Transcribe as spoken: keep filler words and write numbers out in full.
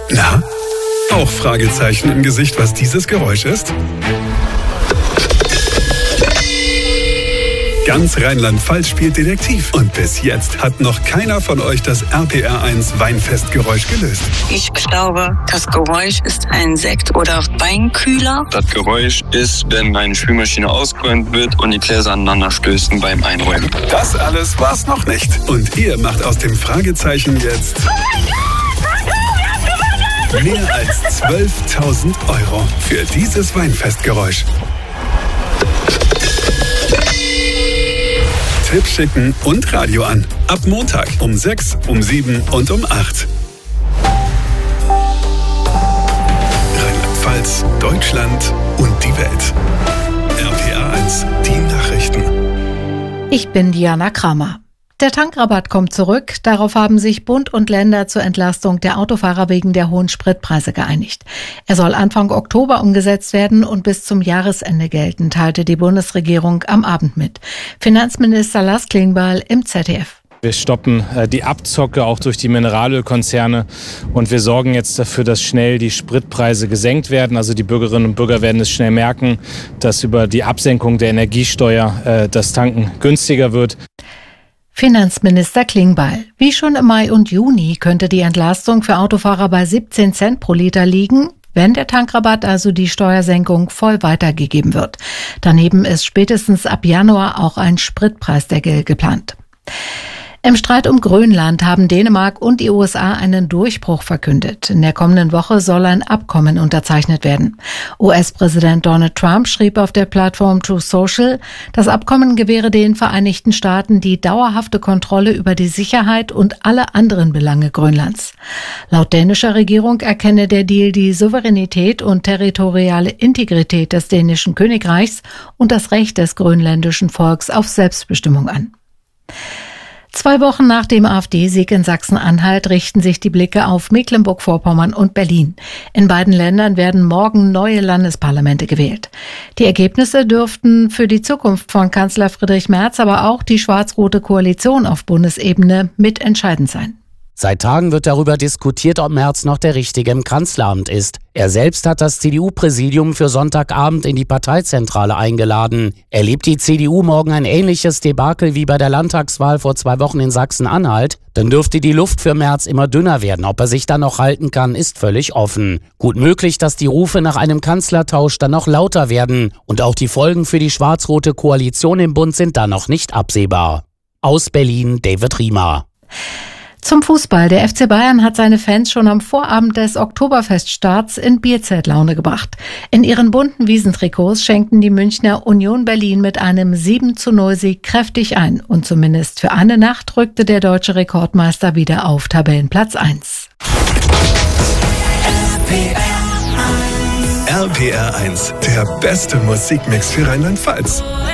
Na? Auch Fragezeichen im Gesicht, was dieses Geräusch ist? Ganz Rheinland-Pfalz spielt Detektiv. Und bis jetzt hat noch keiner von euch das R P R eins Weinfestgeräusch gelöst. Ich glaube, das Geräusch ist ein Sekt- oder Weinkühler. Das Geräusch ist, wenn eine Spülmaschine ausgeräumt wird und die Gläser aneinander stößen beim Einräumen. Das alles war's noch nicht. Und ihr macht aus dem Fragezeichen jetzt mehr als zwölftausend Euro für dieses Weinfestgeräusch. Tipp schicken und Radio an. Ab Montag um sechs, um sieben und um acht. Rheinland-Pfalz, Deutschland und die Welt. R P R eins, die Nachrichten. Ich bin Diana Kramer. Der Tankrabatt kommt zurück. Darauf haben sich Bund und Länder zur Entlastung der Autofahrer wegen der hohen Spritpreise geeinigt. Er soll Anfang Oktober umgesetzt werden und bis zum Jahresende gelten, teilte die Bundesregierung am Abend mit. Finanzminister Lars Klingbeil im Z D F. Wir stoppen die Abzocke auch durch die Mineralölkonzerne und wir sorgen jetzt dafür, dass schnell die Spritpreise gesenkt werden. Also die Bürgerinnen und Bürger werden es schnell merken, dass über die Absenkung der Energiesteuer äh, das Tanken günstiger wird. Finanzminister Klingbeil. Wie schon im Mai und Juni könnte die Entlastung für Autofahrer bei siebzehn Cent pro Liter liegen, wenn der Tankrabatt, also die Steuersenkung, voll weitergegeben wird. Daneben ist spätestens ab Januar auch ein Spritpreisdeckel geplant. Im Streit um Grönland haben Dänemark und die U S A einen Durchbruch verkündet. In der kommenden Woche soll ein Abkommen unterzeichnet werden. U S-Präsident Donald Trump schrieb auf der Plattform Truth Social, das Abkommen gewähre den Vereinigten Staaten die dauerhafte Kontrolle über die Sicherheit und alle anderen Belange Grönlands. Laut dänischer Regierung erkenne der Deal die Souveränität und territoriale Integrität des dänischen Königreichs und das Recht des grönländischen Volks auf Selbstbestimmung an. Zwei Wochen nach dem AfD-Sieg in Sachsen-Anhalt richten sich die Blicke auf Mecklenburg-Vorpommern und Berlin. In beiden Ländern werden morgen neue Landesparlamente gewählt. Die Ergebnisse dürften für die Zukunft von Kanzler Friedrich Merz, aber auch die schwarz-rote Koalition auf Bundesebene mitentscheidend sein. Seit Tagen wird darüber diskutiert, ob Merz noch der Richtige im Kanzleramt ist. Er selbst hat das C D U-Präsidium für Sonntagabend in die Parteizentrale eingeladen. Erlebt die C D U morgen ein ähnliches Debakel wie bei der Landtagswahl vor zwei Wochen in Sachsen-Anhalt, dann dürfte die Luft für Merz immer dünner werden. Ob er sich dann noch halten kann, ist völlig offen. Gut möglich, dass die Rufe nach einem Kanzlertausch dann noch lauter werden. Und auch die Folgen für die schwarz-rote Koalition im Bund sind dann noch nicht absehbar. Aus Berlin, David Riemer. Zum Fußball. Der F C Bayern hat seine Fans schon am Vorabend des Oktoberfeststarts in Bierzeltlaune gebracht. In ihren bunten Wiesentrikots schenkten die Münchner Union Berlin mit einem sieben zu null Sieg kräftig ein. Und zumindest für eine Nacht rückte der deutsche Rekordmeister wieder auf Tabellenplatz eins. R P R eins, der beste Musikmix für Rheinland-Pfalz.